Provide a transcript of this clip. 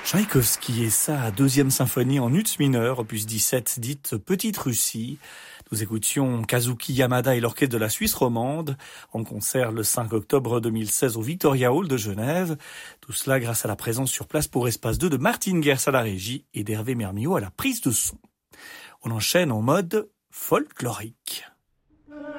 Tchaïkovski et sa deuxième symphonie en ut mineur, opus 17, dite Petite Russie. Nous écoutions Kazuki Yamada et l'orchestre de la Suisse romande en concert le 5 octobre 2016 au Victoria Hall de Genève. Tout cela grâce à la présence sur place pour Espace 2 de Martine Gers à la régie et d'Hervé Mermillot à la prise de son. On enchaîne en mode folklorique.